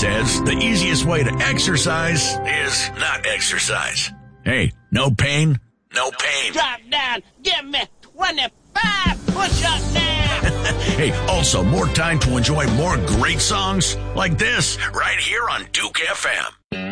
says the easiest way to exercise is not exercise. Hey, no pain, no pain. Drop down, give me 25 push-ups now. Hey, also more time to enjoy more great songs like this right here on Duke FM.